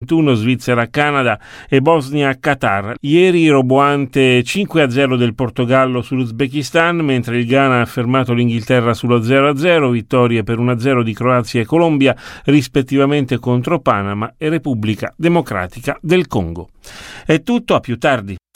Svizzera-Canada e Bosnia-Qatar. Ieri roboante 5-0 del Portogallo sull'Uzbekistan, mentre il Ghana ha fermato l'Inghilterra sullo 0-0, vittorie per 1-0 di Croazia e Colombia, rispettivamente contro Panama e Repubblica Democratica del Congo. È tutto, a più tardi.